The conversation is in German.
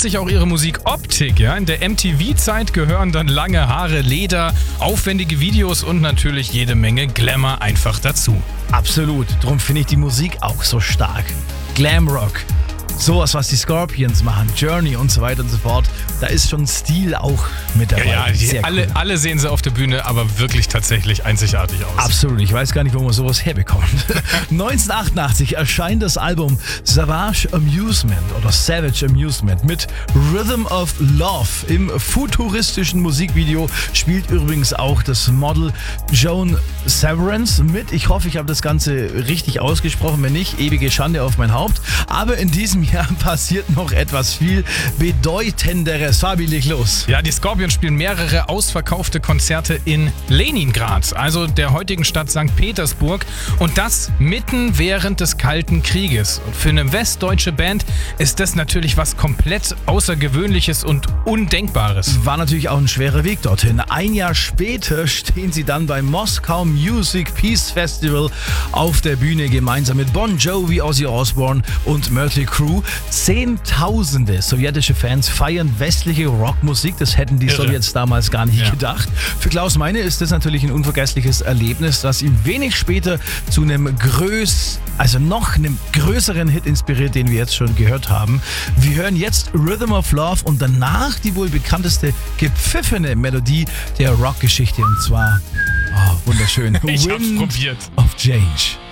sich auch ihre Musikoptik. Ja? In der MTV-Zeit gehören dann lange Haare, Leder, aufwendige Videos und natürlich jede Menge Glamour einfach dazu. Absolut. Darum finde ich die Musik auch so stark. Glamrock. Sowas, was die Scorpions machen, Journey und so weiter und so fort. Da ist schon Stil auch mit dabei. Ja, alle sehen sie auf der Bühne, aber wirklich tatsächlich einzigartig aus. Absolut. Ich weiß gar nicht, wo man sowas herbekommt. 1988 erscheint das Album Savage Amusement oder Savage Amusement mit Rhythm of Love. Im futuristischen Musikvideo spielt übrigens auch das Model Joan Severance mit. Ich hoffe, ich habe das Ganze richtig ausgesprochen. Wenn nicht, ewige Schande auf mein Haupt. Aber in diesem Jahr passiert noch etwas viel Bedeutenderes. Fabi, leg los. Ja, die Scorpions spielen mehrere ausverkaufte Konzerte in Leningrad, also der heutigen Stadt St. Petersburg. Und das mitten während des Kalten Krieges. Und für eine westdeutsche Band ist das natürlich was komplett Außergewöhnliches und Undenkbares. War natürlich auch ein schwerer Weg dorthin. Ein Jahr später stehen sie dann beim Moscow Music Peace Festival auf der Bühne gemeinsam mit Bon Jovi, Ozzy Osbourne und Mötley Crüe. Zehntausende sowjetische Fans feiern westliche Rockmusik. Das hätten die Sowjets damals gar nicht gedacht. Für Klaus Meine ist das natürlich ein unvergessliches Erlebnis, das ihn wenig später zu einem noch einem größeren Hit inspiriert, den wir jetzt schon gehört haben. Wir hören jetzt Rhythm of Love und danach die wohl bekannteste gepfiffene Melodie der Rockgeschichte, und zwar wunderschön. Ich hab's probiert. Of Change.